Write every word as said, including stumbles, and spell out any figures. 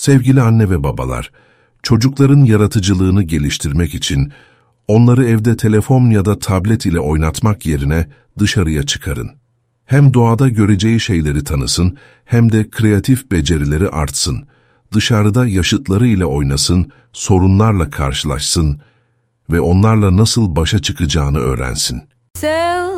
Sevgili anne ve babalar, çocukların yaratıcılığını geliştirmek için onları evde telefon ya da tablet ile oynatmak yerine dışarıya çıkarın. Hem doğada göreceği şeyleri tanısın, hem de kreatif becerileri artsın. Dışarıda yaşıtları ile oynasın, sorunlarla karşılaşsın ve onlarla nasıl başa çıkacağını öğrensin.